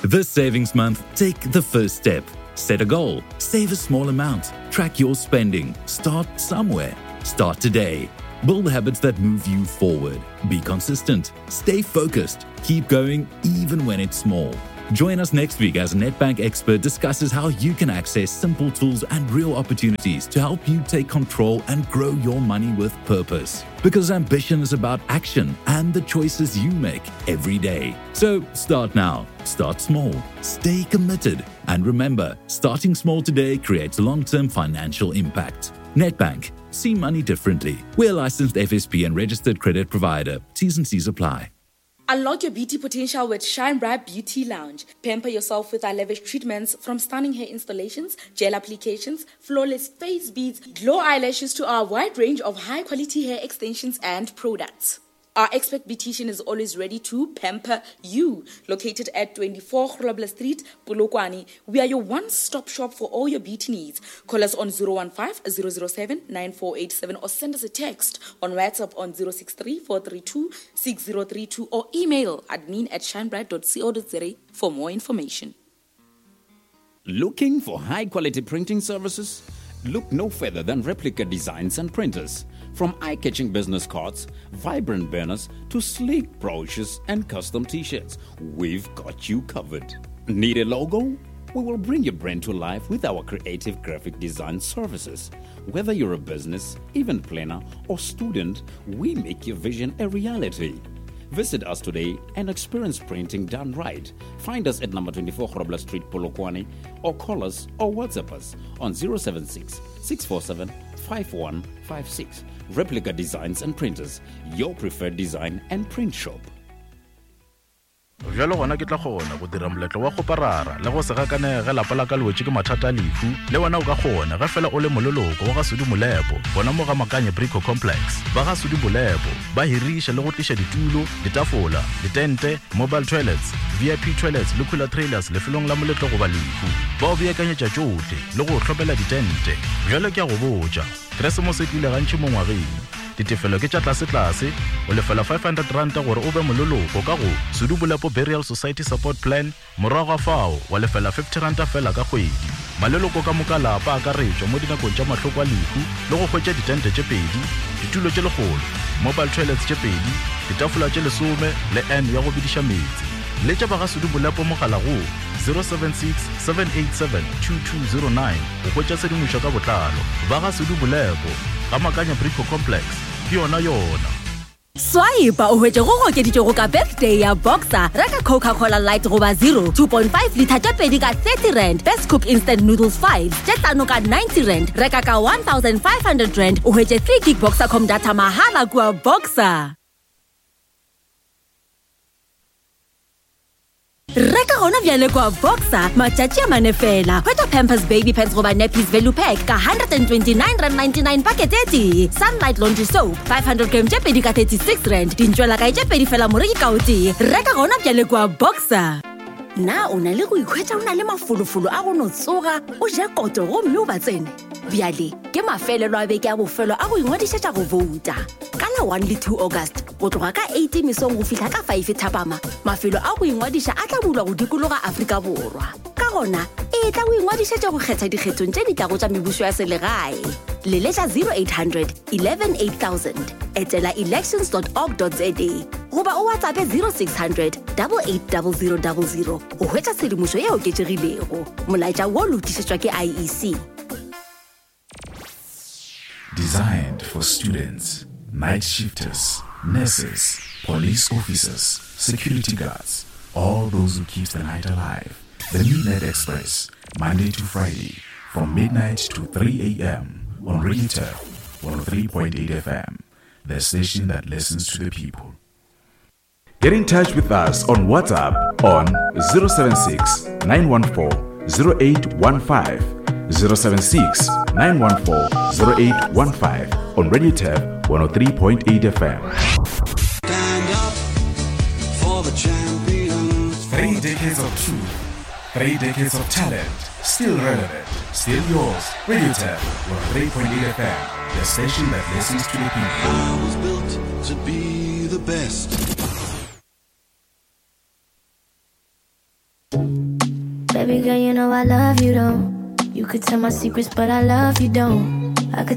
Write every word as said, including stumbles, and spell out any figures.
This savings month, take the first step. Set a goal. Save a small amount. Track your spending. Start somewhere. Start today. Build habits that move you forward. Be consistent. Stay focused. Keep going even when it's small. Join us next week as a Nedbank expert discusses how you can access simple tools and real opportunities to help you take control and grow your money with purpose. Because ambition is about action and the choices you make every day. So start now. Start small. Stay committed. And remember, starting small today creates long-term financial impact. Nedbank. See money differently. We're a licensed F S P and registered credit provider. T's and C's apply. Unlock your beauty potential with Shine Bright Beauty Lounge. Pamper yourself with our lavish treatments from stunning hair installations, gel applications, flawless face beads, glow eyelashes to our wide range of high-quality hair extensions and products. Our expert beautician is always ready to pamper you. Located at twenty-four Grobler Street, Polokwane, we are your one-stop shop for all your beauty needs. Call us on zero one five, zero zero seven, nine four eight seven or send us a text on WhatsApp on zero six three, four three two, six zero three two or email admin at shinebright dot co dot za for more information. Looking for high-quality printing services? Look no further than Replica Designs and Printers. From eye-catching business cards, vibrant banners, to sleek brochures and custom t-shirts, we've got you covered. Need a logo? We will bring your brand to life with our creative graphic design services. Whether you're a business, event planner, or student, we make your vision a reality. Visit us today and experience printing done right. Find us at number twenty-four Grobler Street, Polokwane, or call us or WhatsApp us on zero seven six, six four seven, five one five six. Replica Designs and Printers, your preferred design and print shop. Jalo gona ke tla gona go dira moletlo wa go parara le go se ga kane ge lapa la ka le wetse ke mathata a lefu le wena o ka gona ga fela o le mololoko wa ga Sudu Molepo bona mo ga Makanye Brico Complex ba ga Sudu Molepo ba hirisha le go tlisha ditulo ditafola ditente mobile toilets V I P toilets le cooler trailers le felong la moletlo go ba lefu ba o bia kanye tša tšohle le go hlopela ditente jalo ke a go botša Christmas e tlile gantši mo ngwageng ditefelo ke tša tlase tlase o lefela five hundred rand gore o be mololoko ka go Sudu Molepo Burial Society Support Plan morago fao wa lefela fifty rand fela ka kgwedi maleloko ka moka lapa ka retšwa mo dinakong tša mahloko a lehu le go hwetša ditente tše pedi ditulo tše legolo mobile toilets tše pedi ditafola tše lesome le n ya go bidiša metsi le tša ba ga Sudu Molepo mogala go zero seven six, seven eight seven, two two zero nine o hwetša sedimošo ka botlalo ba ga Sudu Molepo ga Makanye Brico Complex ke yona yona. Swaipa o hwetše go gokeditše go ka birthday ya Boxer reka Coca-Cola Light goba zero two point five litre tše pedi ka thirty rand Best Cook Instant Noodles five tše tlano ka ninety rand reka ka one thousand five hundred rand o hwetše three gig Boxer.com data mahala kua Boxer. Reka gona bjale kwa Boxer matšatši a mane fela hwetša Pampers Baby Pants goba Nappies Value Pack ka one hundred twenty-nine rand ninety-nine packet eti Sunlight Laundry Soap five hundred grams tše pedi ka thirty-six rand dintšwela ka tše pedi fela moreki ka oti reka gona bjale kwa Boxer. Na o na le go ikhwetša o na le mafolofolo a go no tsoga o je koto go mme o ba tsene bjale ke mafelelo a beke a bofelo a go ingwadišetša go vouta ka la one le two August go tloga ka eight mesong go fihla ka five thapama mafelo a go ingwadiša a tla bulwa go dikologa Afrika Borwa ka gona e tla go ingwadišetša go kgetha dikgethong tše di tlago tša mebušo ya selegae le letša zero eight hundred eleven eight thousand etela elections dot org dot za goba o WhatsApp zero six hundred eight eight zero zero zero zero go hwetša sedimošo ye oketšegilego molaetša wo lotišetšwa ke I E C. Designed for students, night shifters, nurses, police officers, security guards, all those who keep the night alive. The Midnight Express, Monday to Friday, from midnight to three a m on Radio Turf one oh three point eight F M, the station that listens to the people. Get in touch with us on WhatsApp on zero seven six, nine one four, zero eight one five, zero seven six, nine one four, zero eight one five on Radio Turf one oh three point eight F M. Stand up for the champions. Three decades of truth, three decades of talent, still relevant, still yours. Radio Turf one oh three point eight F M, the station that listens to the people. I was built to be the best. Baby girl, you know I love you, don't. You could tell my secrets, but I love you, don't.